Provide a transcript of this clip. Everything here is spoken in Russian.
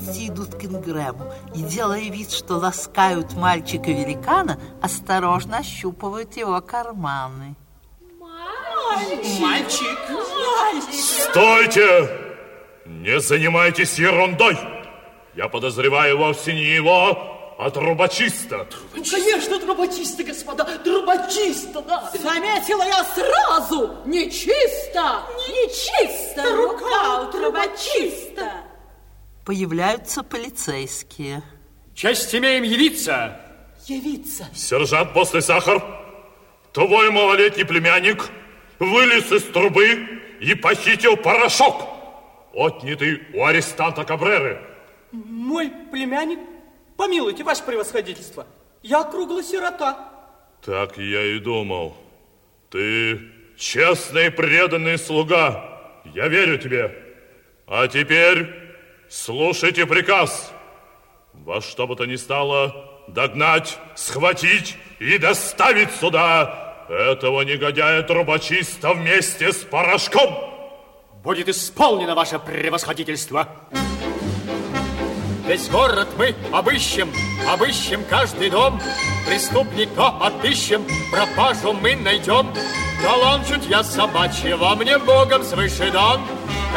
гости идут к Ингрэму и, делая вид, что ласкают мальчика-великана, осторожно ощупывают его карманы. Мальчик! Стойте! Не занимайтесь ерундой! Я подозреваю вовсе не его, а трубочиста. Ну, конечно, трубочиста, господа, трубочиста, да. Заметила я сразу. Нечисто, нечисто. Рука у трубочиста. Появляются полицейские. Честь имеем явиться. Явиться. Сержант Постный Сахар, твой малолетний племянник вылез из трубы и похитил порошок, отнятый у арестанта Кабреры. Мой племянник? Помилуйте, ваше превосходительство, я круглая сирота. Так я и думал. Ты честный и преданный слуга. Я верю тебе. А теперь слушайте приказ. Во что бы то ни стало догнать, схватить и доставить сюда этого негодяя трубочиста вместе с порошком. Будет исполнено ваше превосходительство. Весь город мы обыщем, обыщем каждый дом, преступника отыщем, пропажу мы найдем. Талант чутья собачьего мне Богом свыше дан.